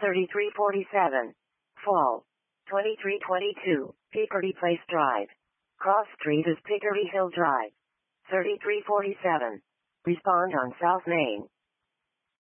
3347. Fall. 2322, Peabody Place Drive. Cross Street is Pickery Hill Drive. 3347. Respond on South Main.